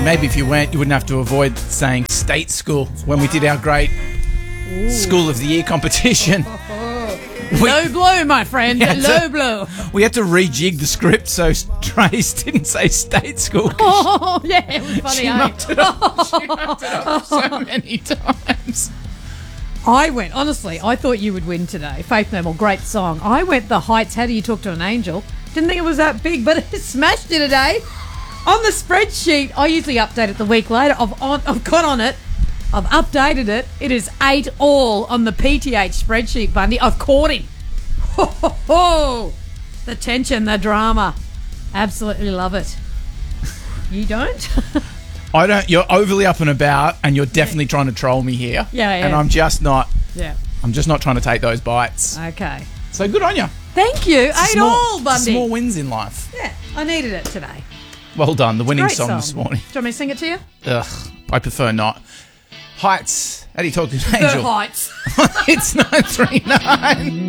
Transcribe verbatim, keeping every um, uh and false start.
maybe if you weren't, you wouldn't have to avoid saying state school when we did our great Ooh. School of the Year competition. We, low blow, my friend. Low to, blow. We had to rejig the script so Trace didn't say state school. Oh, yeah, it was funny. She eh? mucked it up. She mucked it up so many times. I went, honestly, I thought you would win today. Faith No More, great song. I went The Heights, How Do You Talk to an Angel? Didn't think it was that big, but it smashed it today. On the spreadsheet, I usually update it the week later. I've, on, I've got on it. I've updated it. It is eight all on the P T H spreadsheet, Bundy. I've caught him. Ho, ho, ho. The tension, the drama. Absolutely love it. You don't? I don't. You're overly up and about, and you're definitely yeah. trying to troll me here. Yeah, yeah. And I'm just not. Yeah. I'm just not trying to take those bites. Okay. So good on you. Thank you. It's Eight small, all, Bundy. Small wins in life. Yeah, I needed it today. Well done. The winning Great song, song this morning. Do you want me to sing it to you? Ugh, I prefer not. Heights. How do you talk to an angel? The Heights. It's nine three nine.